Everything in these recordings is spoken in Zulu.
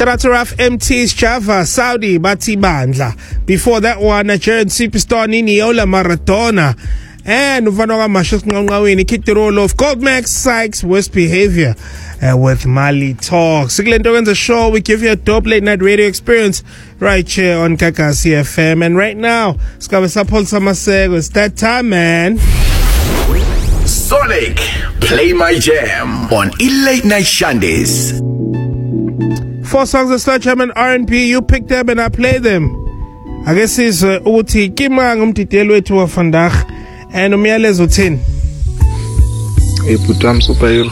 Shout out to Raf MT's Java, Saudi, Bati Bandla. Before that one, Nigerian superstar Niniola Maradona. And Uvanoga Mashos Ngawini kicked the role of Goldmax Sykes' Worst Behavior with Mali Talk. Siglendogan's a show. We give you a dope late night radio experience right here on Kakasi FM. And right now, it's that time, man. Sonic, play my jam on Late Night Shandies. 4 songs of slow jam and R&B. You pick them and I play them. I guess it's Uti Kimang umtitelo wetu wa vandag. And umyalezo uthini? Ebhutam superhero.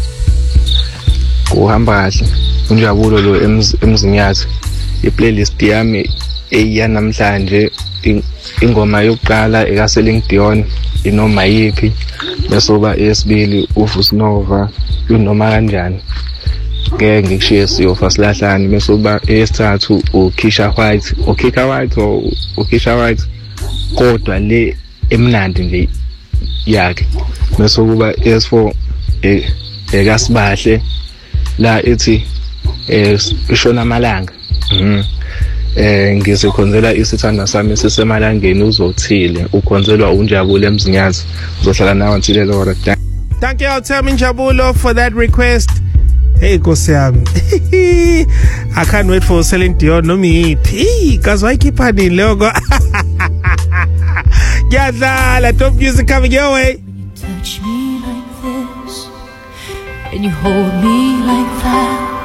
Kuhamba kahle. Unjabulo lo emzini yathi. I-playlist yami eyanamhlanje ingoma yokuqala ekaSeling Dion inoma yipi bese uba esibili uVusnova unoma kanjani. Ngeke ngikushiye siyofa silahlani bese uba esithathu uKisha White, uKisha White kodwa le emnandi nje yakhe bese kuba S4 ekasibahle la ethi ishona amalanga ngisikhonzela isithanda sami sisemalangeni uzothile ukhonzelwa unjabulo emzinyazi uzohlala nawe until lelo. Thank you, Tami Njabulo, for that request. Hey, Kosiam. I can't wait for Celine Dion. No me. Cause why keep on in logo? Yeah, top music coming your way. Touch me like this, and you hold me like that.